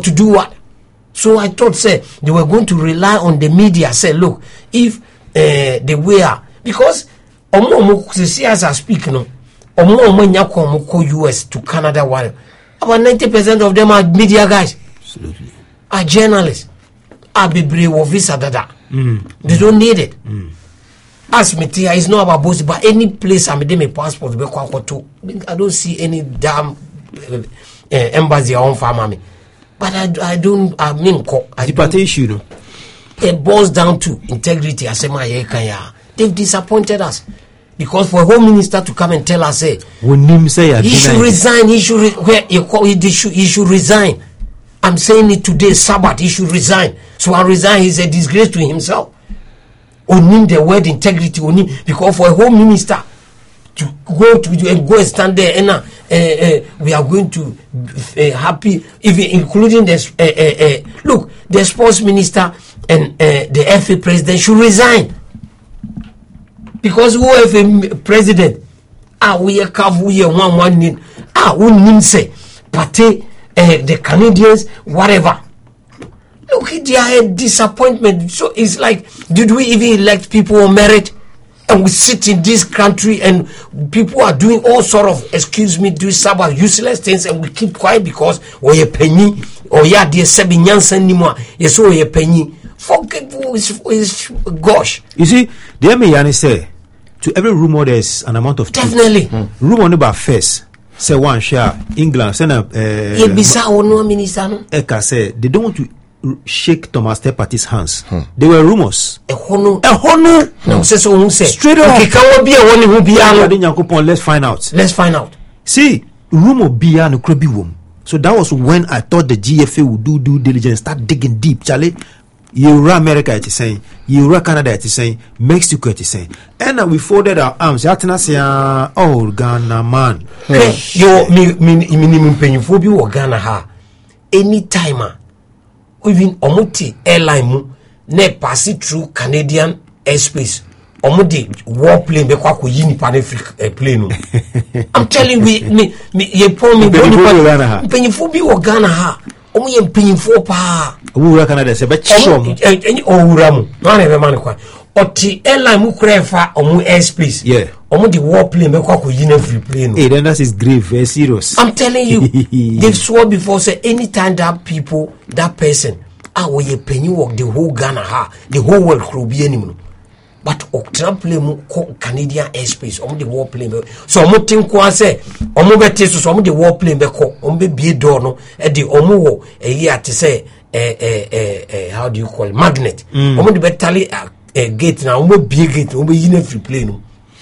to do what? So I thought, say, they were going to rely on the media. Say, look, if they were, because see as I speak, no, US to Canada, while about 90% of them are media guys. Absolutely. Are journalists. Are be brave of visa dada. They don't need it. Ask me, it's not about both, but any place I'm my passport. I don't see any damn embassy on farm. But I mean, deportation, no. It boils down to integrity. I say, they've disappointed us because for a home minister to come and tell us, say, he should resign. He should resign. I'm saying it today, Sabbath. He should resign. So I resign. He's a disgrace to himself. Onim the word integrity. Onim because for a home minister to go and stand there and we are going to happy, even including the look, the sports minister and the FA president should resign because who FA president we are one name who name say party the Canadians whatever. Look, they are a disappointment. So it's like, did we even elect people on merit? And we sit in this country and people are doing all sort of, do some useless things and we keep quiet because we a penny or dear 7 years anymore. Yes, we a penny. Forget gosh. You see, the Yanni say to every rumor there's an amount of truth. Definitely. Rumor about first. Say one share England send a Eka say they don't want to shake Thomas Tepperty's hands. They were rumors. No, straight up. Let's find out. See, rumor be no crabby womb. So that was when I thought the GFA would do due diligence, start digging deep. Charlie, you America it is saying, you Canada it is saying, Mexico it is saying, and we folded our arms. Oh Ghana man, yo minimum penny or Ghana ha any timer. Even Omuti airline mu ne pass it through Canadian airspace. Omudi warplane be kwa ko yini Pan-African plane. I'm telling me ye pour me pennyfo bi wo Ghana ha. Omu ye pennyfo pa. Owura Canada se be chom. Owura mu. Na na be man kwa. Oti airline mu krefa omu airspace. Yeah. Omudi warplane be kwa ko yini free plane. Hey, then that is grave, very serious. I'm telling you, they've swore before say anytime that person we a penny walk the whole Ghana ha, the whole world could be anymore. But Octran Canadian airspace on the warplane. So Motin Kwa say, Omobete so some the warplane beko, be dono, at the Omo a year to say how do you call it? Magnet. Omo the betali gate now, Omo big gate, Omo in free plane.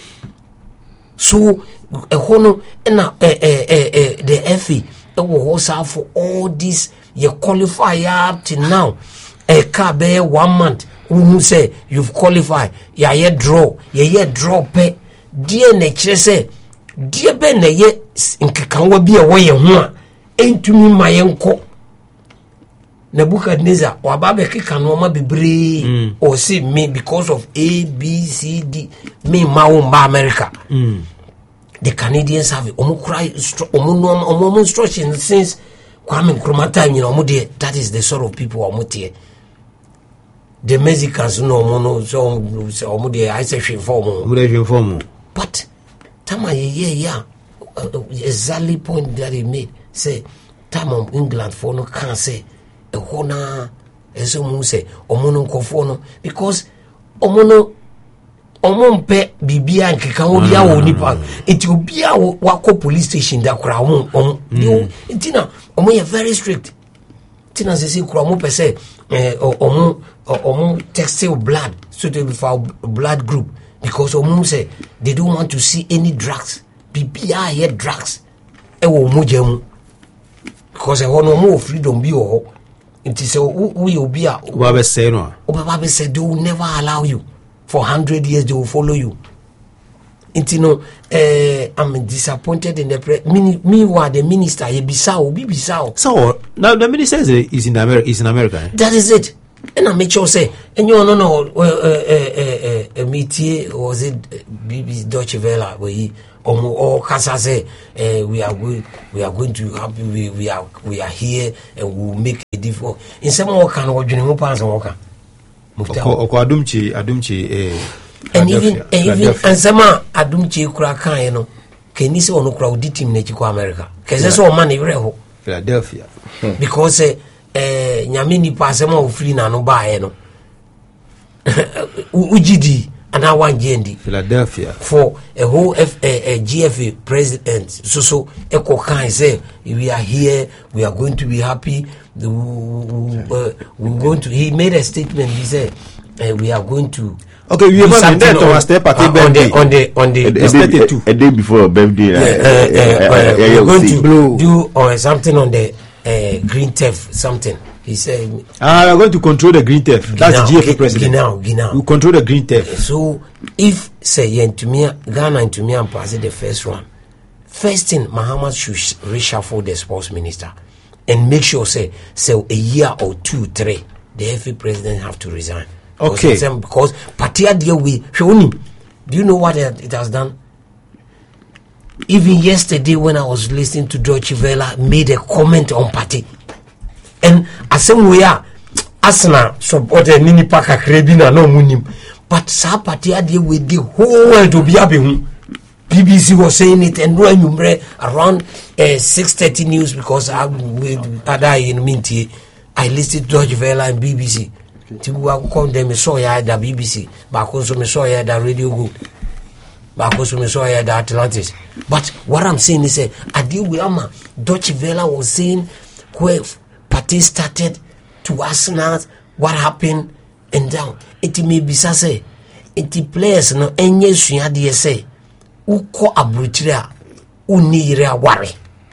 So a hono and the FE was out for all this. You qualify up till now. A car bear 1 month. Who say you've qualified? Yeah, draw pay. Dear nature say, dear Ben, yes, in Kakanwa be away one. Ain't to me my uncle. Nebuchadnezzar or Babaki canoma be brave or see me because of A, B, C, D. Me, my own America. The Canadians have instruction since Kwame Nkrumah time, that is the sort of people The Mexicans no I say form. But Tama exactly point that he made. Say time of England for no can say a hona as say omono because omompe bibia nkeka wo bia wo nipa enti obia wako police station da kura ntina omo very strict ntina say kura mo pese omo textile blood suitable for blood group because omo say they don't want to see any drugs bibia here drugs e wo mo jam because e wono mo freedom bi wo nti say we obia oba say no oba say they will never allow you. For 100 years, they will follow you. I'm disappointed in the meanwhile, the minister, Bisao. So now the minister is in America. That is it. And I make sure say, and you know, Métier was it BBC Deutsche Welle where or Kasa say we are going to happy we are here and we will make a difference. In some more kind of dream plans and worker. Adumchi and even and some Adumchi Kraka, you know, can you say on a crowded team Nechiko America? Because that's all money real Philadelphia. Because Nyamini Pasamo free no buy no UGD. And I want GND Philadelphia for a whole GFA president. So Echo Khan say we are here, we are going to be happy. We're going to. He made a statement. He said we are going to. Okay, we have on the a day before your birthday. We're going to do something on the green theft something. He said, we are going to control the green theft. That's the GFA president. Genau. We control the green theft. So, if, say, Ghana and Tumia pass the first one, first thing, Mahama should reshuffle the sports minister and make sure, say a year or 2, 3, the FA president have to resign. Okay. Because Patia deal with, do you know what it has done? Even yesterday, when I was listening to Deutsche Welle, made a comment on Party. And as some we are Arsenal support a mini pack a crebina no munim. But Sapati idea with the whole world to be happy. BBC was saying it and around 6:30 news because I in Minty. I listed Deutsche Welle and BBC. To come them saw ya the BBC, but also me saw ya the Radio Good. But also me saw ya the Atlantis. But what I'm saying is I deal with Ama Deutsche Welle was saying where Party started to Arsenal, what happened and down. It may be say, it players no enye suya de say, uko abruchira, unira wari.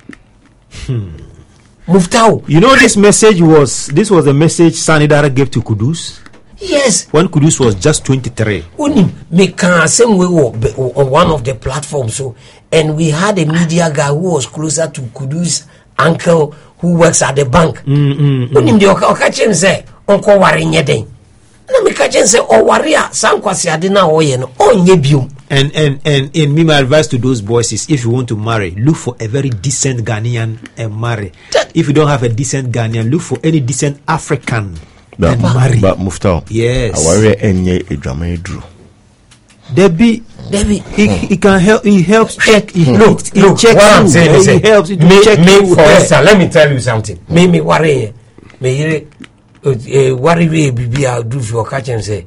Muftau. You know this was the message Sanidara gave to Kudus? Yes. When Kudus was just 23. Unim me can same way on one of the platforms so, and we had a media guy who was closer to Kudus' uncle who works at the bank. Unim de okachem say onko wari nyeden. Na me kachem say o waria sankwasi ade na oye no onye biom. And me my advice to those boys is if you want to marry, look for a very decent Ghanaian and marry. If you don't have a decent Ghanaian, look for any decent African and marry. But Muftau, yes. Aware enye a drama drew. Debbie, he can help. He helps check. Look. What I'm saying is, he helps. Me for instance, let me tell you something. Me worry. Me worry we be a do for catch and say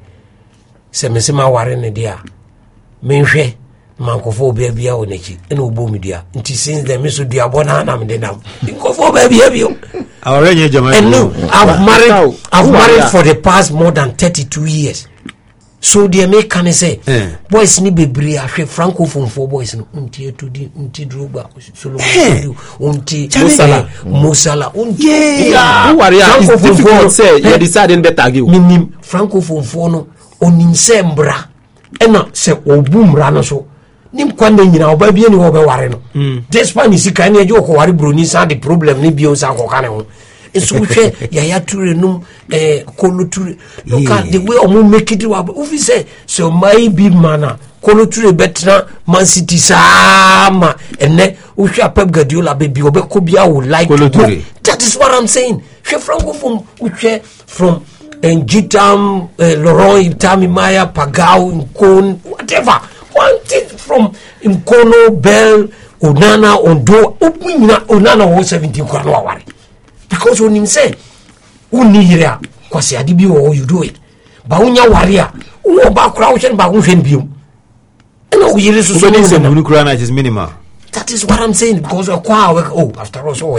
me say my worry ne dia. Me hwe mankofo bia onechi ene obo mi dia. Nti since them so dia bona na me dem. Mankofo bia bio. Already Jamaica. And no, I've married for the past more than 32 years. So they make can say boys ni bebre ahwe francophone for boys no unti etudi unti droba Solomon unti Musala unti who are it's difficult say you decide better give minim francophone for no onim se mbra ena se obumra no so nim kwande nyina oba bia ni oba ware no despite ni sika ni ejo ko ware broni sa the problem ni bio sa ko kan ho so hwe Yaya Toure num Kolo Toure look at the way omo make it wa ufi say so my big man Kolo Toure betra Man City sama ene uhwe Pep Guardiola baby obeko bia would like Kolo Toure. That is what I'm saying. Hwe francophone uhwe from Ngitam Laurent Tami Maya Pagao Nkon whatever one thing from Nkono Bell Onana Ondo Onana was 17 kwa no ware. Because when him say, "Unira, kwasi adibi or you do it," but unya warrior, ba crouching ba unfen biom. No, we is minimal. That is what I'm saying because after all, so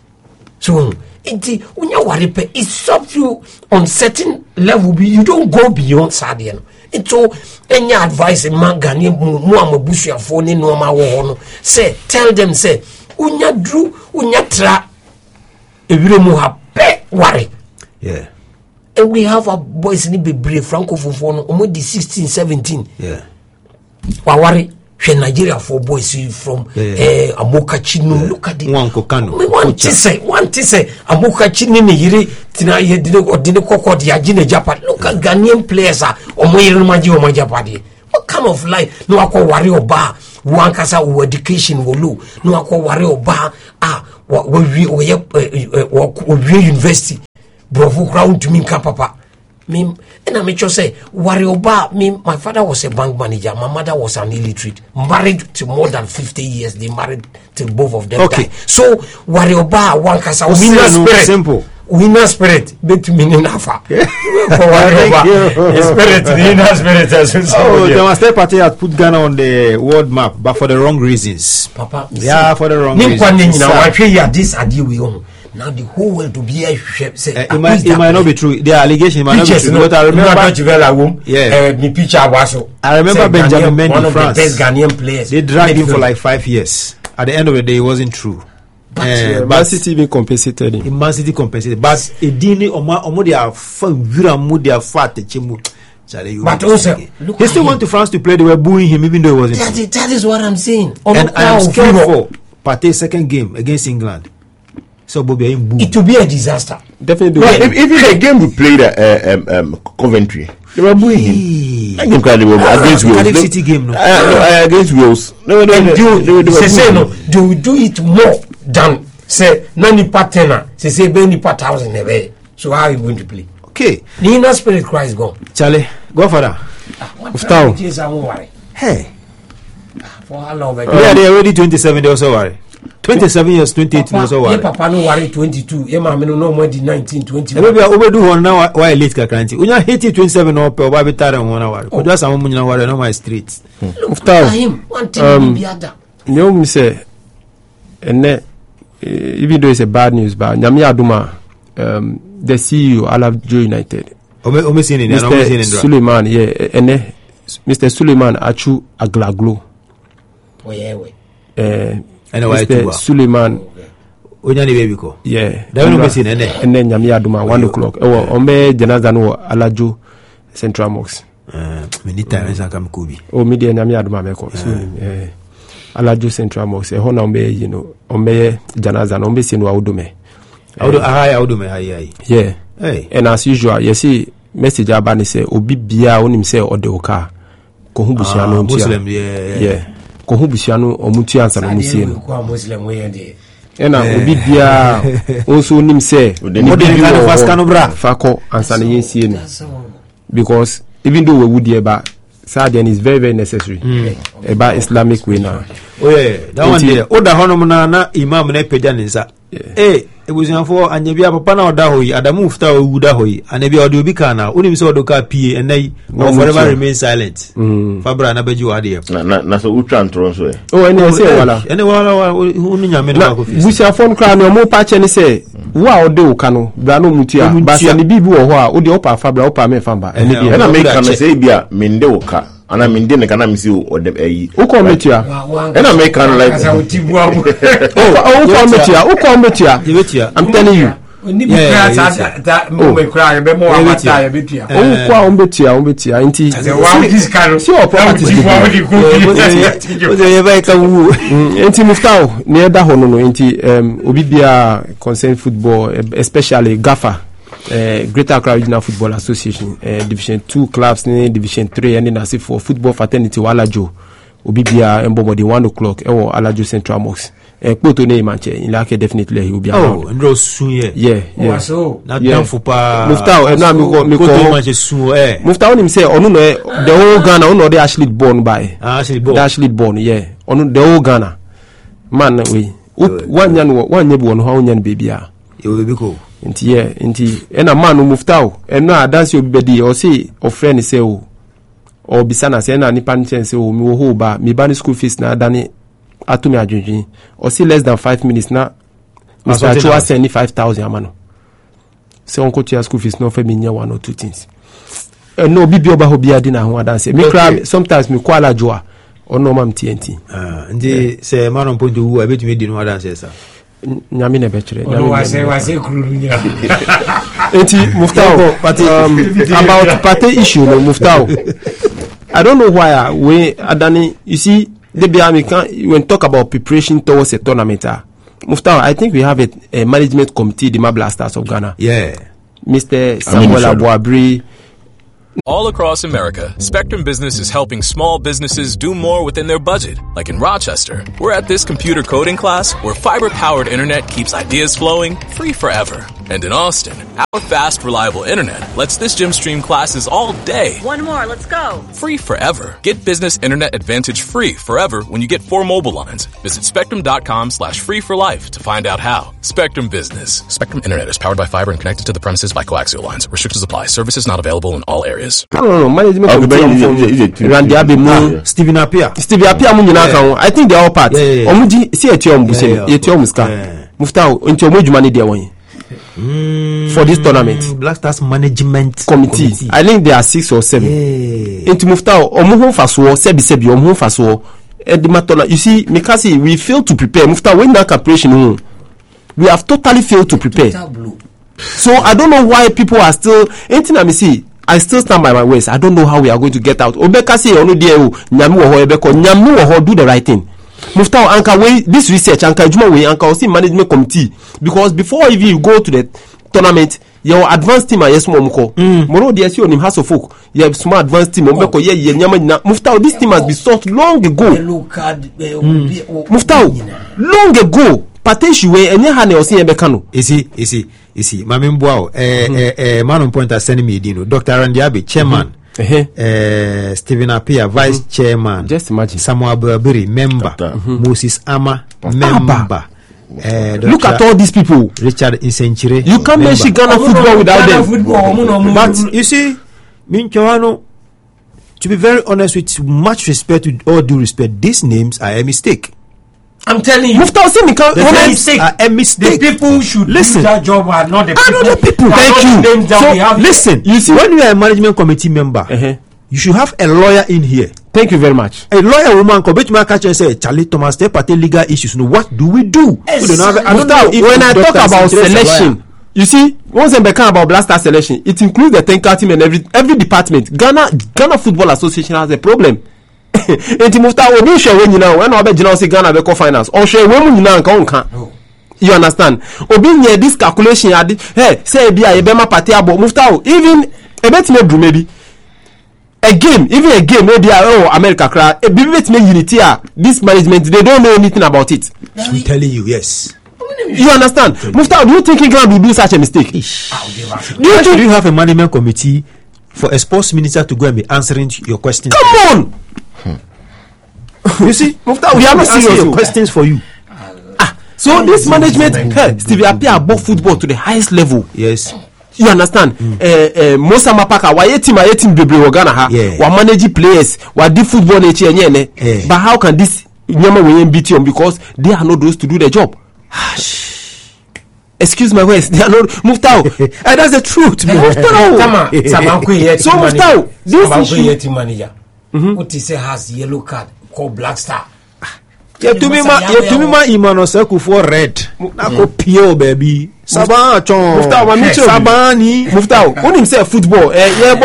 so unya warrior it's up to you on certain level. You don't go beyond Sadian. And so any advice in Mangani mu amabushia phone no ma wo say tell them say unya drew unya tra. Worry. Yeah. And we have our boys in the brave francophone almost 16, 17. Yeah. Worry. Nigeria for boys from Amoka Chinu. Look at it. One Kokano. One to say Amoka Chinu Yiri Tina Dino Koko Diagine Japan. Look at Ghanaian players are or Majapadi. What kind of life? No, I call worry or bar. one kasa wo education wo low no akọ ware oba we university brofo crowd to me papa me and I make sure say ware oba me my father was a bank manager, my mother was an illiterate, married to more than 50 years, they married till both of them died. So ware oba one kasa winner spirit simple winner spirit bet meaning nafa for ware oba spirit winner spirit as the Master Party had put Ghana on the world map but for the wrong reasons, papa. Yeah, for the wrong reasons. This idea we own. Now the whole world to be a say it might not be true. The allegation might not be true. But I remember I remember Benjamin Mendy, one of France. the best Ghanaian players. They dragged him for like 5 years. At the end of the day, it wasn't true. Man City even compensated him. Man City compensated. But Edini Omo they are fat chemu. But also, he still went to France to play. They were booing him even though it wasn't. That is what I'm saying. And I am scared for Partey's second game against England. So it will be a disaster. Definitely. No, even the game we played Coventry, they were booing him. Against Wales. City game, no. Against Wales. They will do it more than say nani partner. Say Benny part 1,000 away. So how are you going to play? Okay. The inner spirit cry is gone. Charlie, go for that. Hey. For how long? Yeah, they are already 27. They also worry. 27 years, 28 years old. Papa no worry 22. Mama no more than 19, 21. Maybe I will do one now. Why late kakranti? When you hit 27 or per baby tara one hour. Could just some money worry no my streets. Look at him. One thing the other. You me say, and even though it's a bad news, but Nyame Aduma, the CEO Alajo United. Mr. Suleiman, yeah, and Mr. Suleiman Achu Aglaglo. Oh yeah, Mr. Suleiman. Yeah, and then Nyame Aduma 1 o'clock. Ombe Janaza no Alajo Central Mosque. Minita mesa kam kubi. O media Nyame Aduma meko. Alajo Central Mosque. Hona ombe you know ombe Janaza no ombe sinu awudume. Awudume ayi. Yeah. Hey. And as usual, you see message abani say obi bia onim say odeoka. Ko hu busia no ntia. Muslim yeah. Ko hu busia no omutu ansa no musie no. Ko Muslim we dey. Ena obi bia also onim say modern kind of askano bra. Fako ansa no yensie no. Because even though we would eba Sadian is very very necessary. About Islamic way now. Oh yeah, that one there. Oda hono na imam na peja nsa. Ebuzianfo anyebia papa na oda hoyi Adamu Ufta owuda hoyi anebia odi obi kana onim se odoka pie enai no forever remain silent. Fabra na beji wade na so utwa ntoro so ene se wala unu nyame na ko fi busiafo nkra no mo pa che ne se wo a ode uka no bra no mutua basa ne bibi wo ho a ode opa Fabra opa me famba ene bia na me kana se bia mende uka ana minde ne kana misi o dem ayi uko metia ena me kan like uko metia I'm telling you ombetia inti inti muftao ne eda hono no inti obi bia concern football especially GAFA Greater Accra Regional Football Association, Division 2 clubs, Division 3, and then as if for football fraternity, Alajo, Obibia, and Bobo, 1 o'clock, or Alajo Central Mosque. Kpoto ne manche, in like definitely he will be around. Oh, and Rose soon, yeah. Not down for pa. Muftao, and now me go manche soon, Muftao him say, ono the whole Ghana, ono they actually born by. Actually born, yeah. Ono the whole Ghana. Man, we. One yebu on how nyan baby are. You will be cool. Inti ena man Muftao ena dance obedi o say o friend say o bisana say na nipa nchen say o mi wo ho ba mi ba ni school fees na dani atumi adwunjun o say less than 5 minutes na Mr. Chua send 5,000 amano say on ko school fees no fa mi nya 1 or 2 things no bibi oba ho bia di na ho dance me cry sometimes me kwala joa o no mam TNT ndi say man on point to I bet me di no dance sir Nyame ne bechere wase kurunya enti Muftao about party issue no Muftao I don't know why we Adani you see the Biamican when talk about preparation towards a tournament Muftao I think we have a management committee the Blasters of Ghana yeah Mr. Samuel Abuabri All across America, Spectrum Business is helping small businesses do more within their budget. Like in Rochester, we're at this computer coding class where fiber-powered internet keeps ideas flowing free forever. And in Austin, our fast, reliable internet lets this gym stream classes all day. One more, let's go. Free forever. Get Business Internet Advantage free forever when you get 4 mobile lines. Visit spectrum.com/free for life to find out how. Spectrum Business. Spectrum Internet is powered by fiber and connected to the premises by coaxial lines. Restrictions apply. Services not available in all areas. No. Management committee. Randy Abimu, Stephen Appiah. I think they're all part. Omuji see etiom busem. Etiom muska. Muftao until mojumani dia won. For this tournament, Black Stars Management Committee. I think there are 6 or 7. Into Muftao, omuhun faso, sebi omuhun faso. You see, Mikasi, we failed to prepare. Muftao, when that preparation, we have totally failed to prepare. So I don't know why people are still. Anything I see, I still stand by my words. I don't know how we are going to get out. Obekasi, onu dieu, nyamu wo ebeko, nyamu wo do the right thing. Muftao anka way this research anka juma way anka osi management committee, because before even you go to the tournament your advanced team yes momuko moro dey see onim house of folk you have small advanced team ombeko ye nyama nyina. Muftao, this team has been sought long ago. Muftao, long ago patenshi we enye ha na osi ebeka no isi mame mboa man on point send me dino Dr. Randy Abbey chairman. Stephen Appiah, Vice Chairman. Just imagine. Samuel Burberry, member. Moses Ama, member. Look at all these people. Richard Insenchire. You can't mention Ghana football without them. But you see, Minchoano, to be very honest with much respect, with all due respect, these names are a mistake. I'm telling you, Muftao, a mistake. The people should listen. do that job are not the people. Thank you. So listen, you see, when you are a management committee member, you should have a lawyer in here. Thank you very much. A lawyer woman come to my catch and say, Charlie Thomas, step at legal issues. No, what do we do? Muftao, when I talk about selection, you see, once I become about Black Star selection, it includes the technical team and every department. Ghana Football Association has a problem. Enti Muftao obi hwe we nyina when obe gina say Ghana be call finals o hwe we mu nyina nka onka. You understand? Obi nye this calculation ade say bia ye be ma party abo Muftao even e betime dru maybe a game wey dey America cry e be betime unity this management they don't know anything about it. I'm telling you, yes. You understand? Muftao, do you think England will do such a mistake? Do you have a management committee for a sports minister to go and be answering your questions? Come on. You see, Muftao, we are not serious questions for you. So this management, Stevie Appiah above football to the highest level. Yes. You understand? Musa Mapaka, why a team Bebre Wagana ha? Wa manage players, wa di football ne. But how can this Nyama Wayen beat you because they are not those to do the job? Excuse my words, they are not Muftao. That's the truth. So Muftao, this issue manager. What he say has yellow card called Black Star. Yetumima Imano Seku for red. Nako pio baby. Sabah chon. Muftao, Sabani. Muftao, when him say football,